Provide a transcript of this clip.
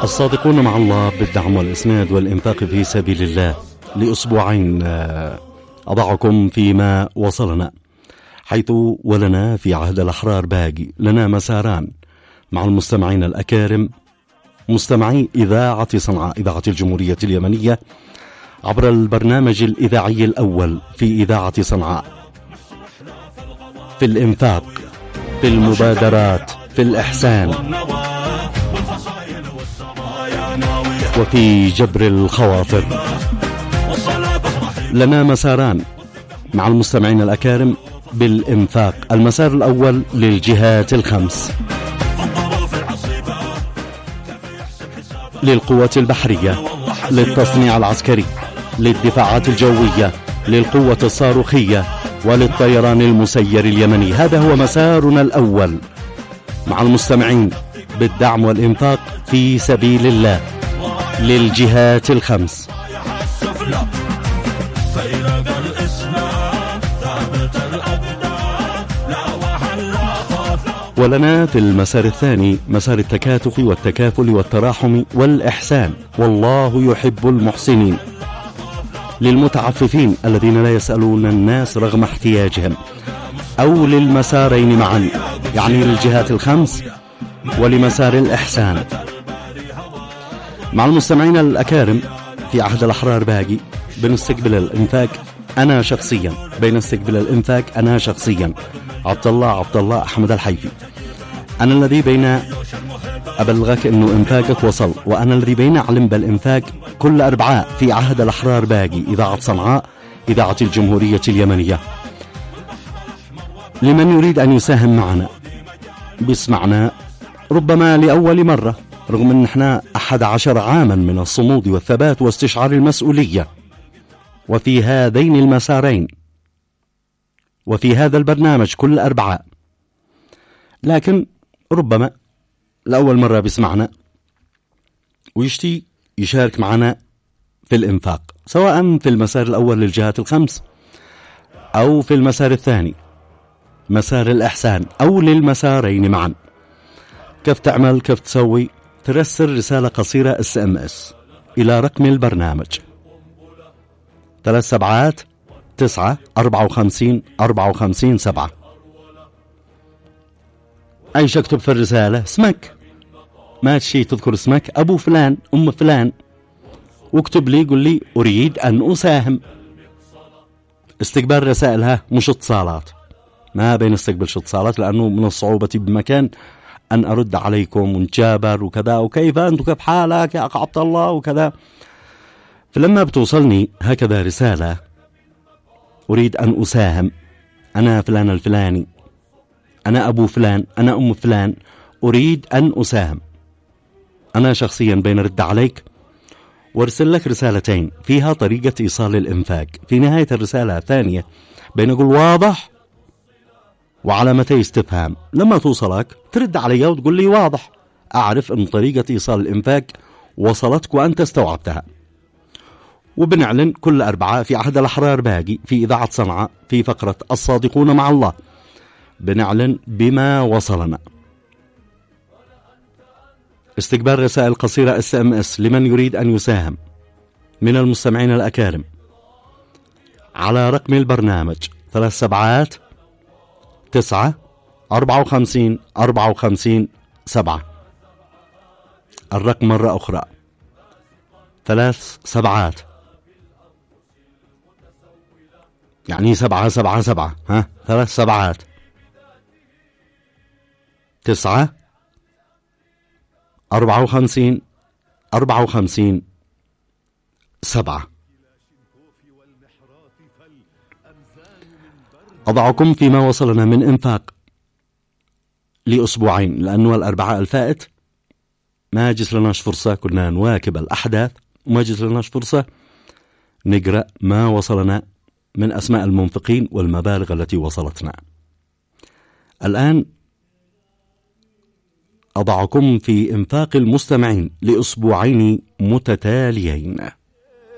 الصادقون مع الله بالدعم والإسناد والإنفاق في سبيل الله لأسبوعين أضعكم فيما وصلنا، حيث ولنا في عهد الأحرار باقي لنا مساران مع المستمعين الأكارم، مستمعي إذاعة صنعاء إذاعة الجمهورية اليمنية عبر البرنامج الإذاعي الأول في إذاعة صنعاء، في الإنفاق، في المبادرات، في الإحسان، وفي جبر الخواطر. لنا مساران مع المستمعين الأكارم بالإنفاق. المسار الأول للجهات الخمس، للقوة البحرية، للتصنيع العسكري، للدفاعات الجوية، للقوة الصاروخية، وللطيران المسير اليمني. هذا هو مسارنا الأول مع المستمعين بالدعم والإنفاق في سبيل الله للجهات الخمس. ولنا في المسار الثاني مسار التكاتف والتكافل والتراحم والإحسان، والله يحب المحسنين، للمتعففين الذين لا يسألون الناس رغم احتياجهم، أو للمسارين معا، يعني للجهات الخمس ولمسار الإحسان. مع المستمعين الأكارم في عهد الأحرار باقي بنستقبل الإنفاق أنا شخصيا، بنستقبل الإنفاق أنا شخصيا عبد الله أحمد الحيفي، أنا الذي بين أبلغك أنه إنفاقك وصل، وأنا الذي بين أعلم بالإنفاق كل أربعاء في عهد الأحرار باقي إذاعة صنعاء إذاعة الجمهورية اليمنية. لمن يريد أن يساهم معنا بيسمعنا ربما لأول مرة، رغم أن احنا 11 عاما من الصمود والثبات واستشعار المسؤولية، وفي هذين المسارين وفي هذا البرنامج كل أربعاء، لكن ربما لأول مرة بيسمعنا ويشتي يشارك معنا في الإنفاق، سواء في المسار الأول للجهات الخمس، أو في المسار الثاني مسار الإحسان، أو للمسارين معا. كيف تعمل؟ كيف تسوي؟ ترسل رسالة قصيرة SMS إلى رقم البرنامج 379-954-54-7. أيش اكتب في الرسالة؟ اسمك، ما تشي تذكر اسمك، أبو فلان، أم فلان، واكتب لي قل لي أريد أن أساهم. استقبال رسائلها مش اتصالات، ما بين استقبل اتصالات، لأنه من الصعوبة بمكان أن أرد عليكم ونجابر وكذا، وكيف أنت، كيف حالك يا أخ عبد الله وكذا. فلما بتوصلني هكذا رسالة أريد أن أساهم، أنا فلان الفلاني، أنا أبو فلان، أنا أم فلان، أريد أن أساهم، أنا شخصيا بين رد عليك وارسل لك رسالتين فيها طريقة إيصال الإنفاق. في نهاية الرسالة الثانية بين أقول واضح وعلامتي استفهام. لما توصلك ترد علي وتقول لي واضح، أعرف أن طريقة إيصال الإنفاق وصلتك وأنت استوعبتها. وبنعلن كل أربعاء في عهد الأحرار باقي في إذاعة صنعاء في فقرة الصادقون مع الله، بنعلن بما وصلنا. استقبال رسائل قصيرة SMS لمن يريد أن يساهم من المستمعين الأكارم على رقم البرنامج 379-954-54-7. الرقم مرة أخرى 3 7 يعني 777 3 7 9 54 7. أضعكم فيما وصلنا من إنفاق لأسبوعين، لأنه الأربعاء الفائت ما جت لناش فرصة، كنا نواكب الأحداث وما جت لناش فرصة نقرأ ما وصلنا من أسماء المنفقين والمبالغ التي وصلتنا. الآن أضعكم في إنفاق المستمعين لأسبوعين متتاليين.